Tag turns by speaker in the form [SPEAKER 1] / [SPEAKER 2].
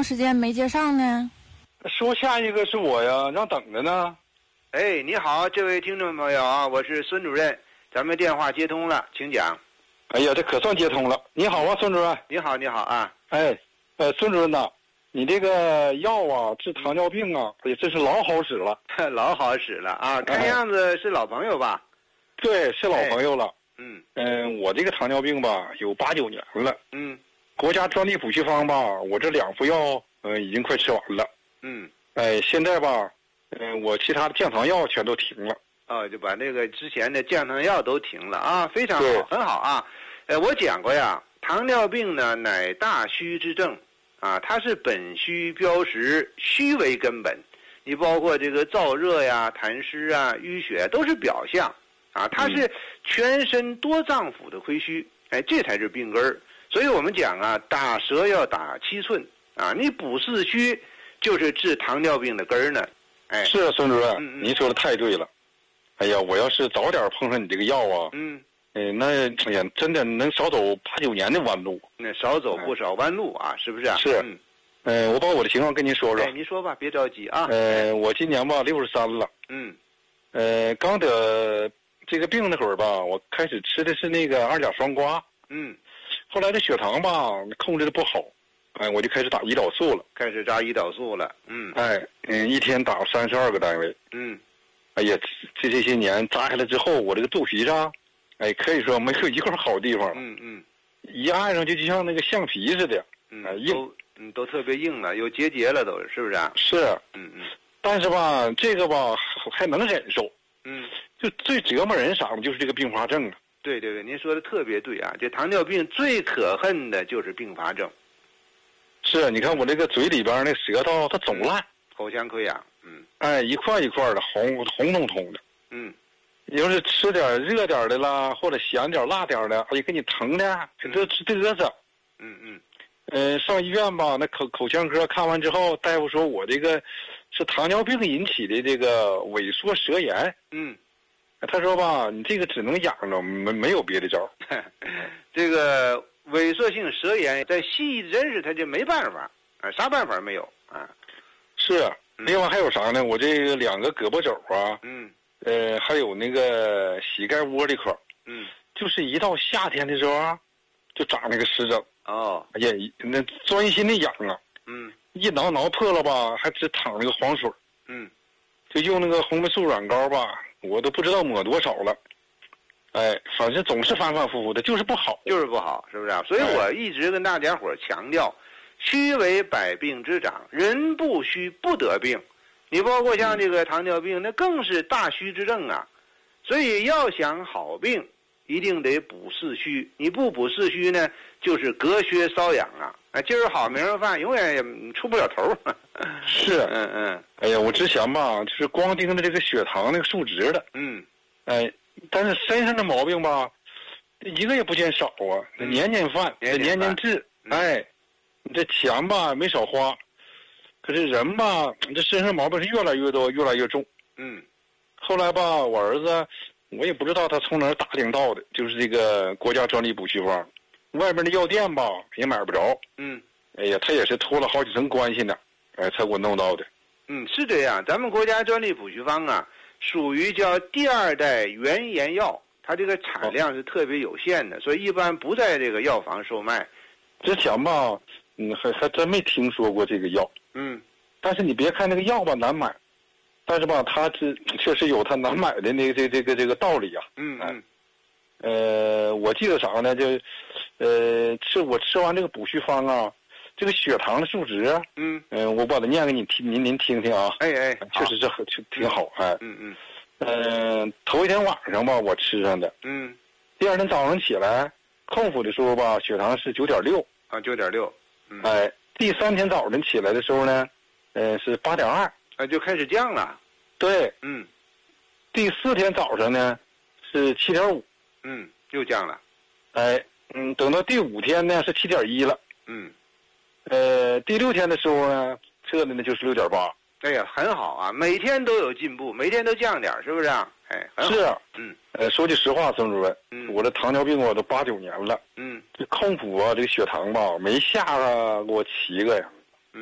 [SPEAKER 1] 长时间没接上呢？
[SPEAKER 2] 说下一个是我呀，让等着呢。
[SPEAKER 3] 哎，你好，这位听众朋友啊，我是孙主任，咱们电话接通了，请讲。
[SPEAKER 2] 哎呀，这可算接通了。你好啊，孙主任。
[SPEAKER 3] 你好，你好啊。
[SPEAKER 2] 哎，孙主任呐，你这个药啊，治糖尿病啊，也真是老好使了。
[SPEAKER 3] 老好使了啊，看样子是老朋友吧？
[SPEAKER 2] 对，是老朋友了。我这个糖尿病吧，有8、9年了。国家专利补虚方吧，我这2副药，已经快吃完了。现在吧，我其他的降糖药全都停了。
[SPEAKER 3] 哦，就把那个之前的降糖药都停了啊，非常好，很好啊。我讲过呀，糖尿病呢乃大虚之症啊，它是本虚标实，虚为根本。你包括这个燥热呀、痰湿啊、淤血都是表象啊，它是全身多脏腑的亏虚，哎，这才是病根儿。所以我们讲啊，打蛇要打7寸啊，你补四虚就是治糖尿病的根儿呢。哎，
[SPEAKER 2] 是啊，孙主任，您说的太对了。哎呀，我要是早点碰上你这个药啊，那哎呀，真的能少走8、9年的弯路。
[SPEAKER 3] 那少走不少弯路啊，是不是啊？
[SPEAKER 2] 是。我把我的情况跟您说说。
[SPEAKER 3] 哎，您说吧，别着急啊。
[SPEAKER 2] 我今年吧63了。刚得这个病那会儿吧，我开始吃的是那个2甲双胍。后来这血糖吧控制的不好，我就开始打胰岛素了。
[SPEAKER 3] 开始扎胰岛素了。
[SPEAKER 2] 一天打32个单位。哎呀，这些年扎下来之后，我这个肚皮上，可以说没有一块好地方了。一按上去就像那个橡皮似的。硬。
[SPEAKER 3] 都特别硬了，有结节了，都是不是啊？
[SPEAKER 2] 是。但是吧，这个吧还能忍受。就最折磨人啥的就是这个并发症啊。
[SPEAKER 3] 对对对，您说的特别对啊！这糖尿病最可恨的就是并发症。
[SPEAKER 2] 是，你看我这个嘴里边那舌头它总烂，
[SPEAKER 3] 口腔溃疡。
[SPEAKER 2] 一块一块的红彤彤的。你要是吃点热点的啦，或者咸点辣点的，哎呀，给你疼的这嘚瑟。上医院吧，那口腔科看完之后，大夫说我这个是糖尿病引起的这个萎缩舌炎。他说吧，你这个只能养着，没有别的招。
[SPEAKER 3] 这个萎缩性舌炎在西医人士他就没办法啊，啥办法没有啊？
[SPEAKER 2] 是。另外还有啥呢？我这个2个胳膊肘啊，还有那个膝盖窝这块，就是一到夏天的时候啊，就长那个湿疹。哎呀，那钻心的痒啊。一挠破了吧，还只淌那个黄水。就用那个红霉素软膏吧，我都不知道抹多少了。反正总是反复的，就是不好，
[SPEAKER 3] 就是不好，是不是啊？所以我一直跟大家伙强调，虚为百病之长，人不虚不得病。你包括像这个糖尿病，那更是大虚之症啊。所以要想好病，一定得补四虚。你不补四虚呢，就是隔靴搔痒啊。今儿好明儿饭，永远也出不了头。
[SPEAKER 2] 是。哎呀，我之前吧，就是光盯着这个血糖那个数值的。但是身上的毛病吧，一个也不见少啊。年年犯，年年治。你这钱吧没少花，可是人吧，这身上毛病是越来越多，越来越重。后来吧，我儿子，我也不知道他从哪儿打听到的，就是这个国家专利补虚方，外面的药店吧也买不着。哎呀，他也是托了好几层关系呢，才给我弄到的。
[SPEAKER 3] 是这样，咱们国家专利补虚方啊，属于叫第2代原研药，它这个产量是特别有限的，所以一般不在这个药房售卖。
[SPEAKER 2] 之前吧，还真没听说过这个药。但是你别看那个药吧难买，但是吧，它确实有它难买的那个这个道理啊。我记得啥呢？我吃完这个补虚方啊，这个血糖的数值啊，我把它念给您听听啊。确实是挺好。头一天晚上吧，我吃上的。第2天早上起来空腹的时候吧，血糖是9.6。
[SPEAKER 3] 9.6。
[SPEAKER 2] 第3天早晨起来的时候呢，是8.2。
[SPEAKER 3] 就开始降了。
[SPEAKER 2] 对。第4天早上呢是7.5。
[SPEAKER 3] 又降了。
[SPEAKER 2] 等到第5天呢是7.1了。第6天的时候呢，测的呢就是6.8。
[SPEAKER 3] 哎呀，很好啊，每天都有进步，每天都降点，是不是啊？很好。
[SPEAKER 2] 是啊。说句实话，孙主任，我这糖尿病我都8、9年了。这空腹啊，这个血糖吧没下过7个呀。